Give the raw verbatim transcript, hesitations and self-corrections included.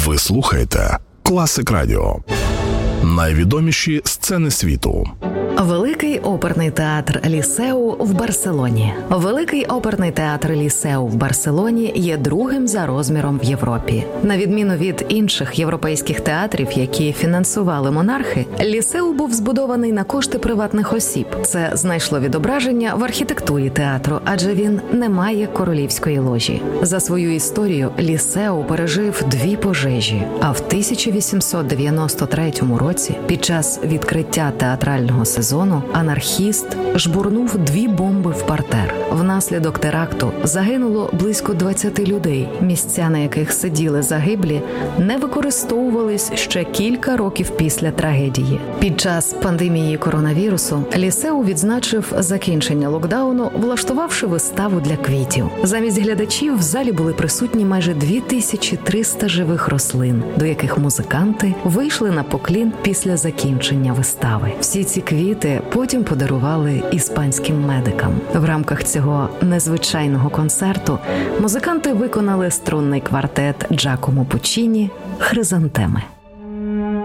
Ви слухаєте Класик Радіо. Найвідоміші сцени світу. Великий оперний театр Лісеу в Барселоні. Великий оперний театр Лісеу в Барселоні є другим за розміром в Європі. На відміну від інших європейських театрів, які фінансували монархи, Лісеу був збудований на кошти приватних осіб. Це знайшло відображення в архітектурі театру, адже він не має королівської ложі. За свою історію Лісеу пережив дві пожежі, а в тисяча вісімсот дев'яносто третьому році під час відкриття театрального сезону Зону анархіст жбурнув дві бомби в партер. Внаслідок теракту загинуло близько двадцяти людей. Місця, на яких сиділи загиблі, не використовувались ще кілька років після трагедії. Під час пандемії коронавірусу Лісеу відзначив закінчення локдауну, влаштувавши виставу для квітів. Замість глядачів в залі були присутні майже дві тисячі триста живих рослин, до яких музиканти вийшли на поклін після закінчення вистави. Всі ці квіти потім подарували іспанським медикам. В рамках цього незвичайного концерту музиканти виконали струнний квартет Джакомо Пуччіні «Хризантеми».